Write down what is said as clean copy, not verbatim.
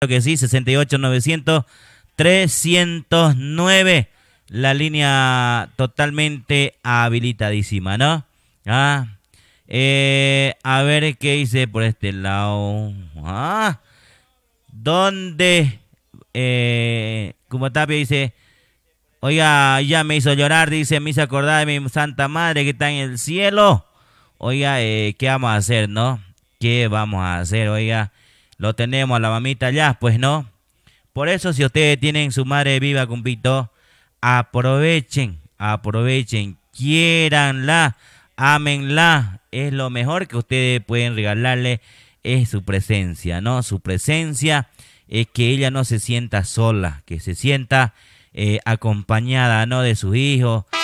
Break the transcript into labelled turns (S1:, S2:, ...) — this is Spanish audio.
S1: que sí, 68 900 309, la línea totalmente habilitadísima, ¿no? Ah, a ver qué dice por este lado. ¿Dónde? Como Tapia dice, oiga, ya me hizo llorar, dice, me hizo acordar de mi santa madre que está en el cielo. Oiga, ¿qué vamos a hacer, no? ¿Qué vamos a hacer, oiga? Lo tenemos a la mamita allá, pues no. Por eso, si ustedes tienen su madre viva, compito, aprovechen, aprovechen, quiéranla, ámenla. Es lo mejor que ustedes pueden regalarle, es su presencia, ¿no? Su presencia es que ella no se sienta sola, que se sienta acompañada, ¿no? De sus hijos,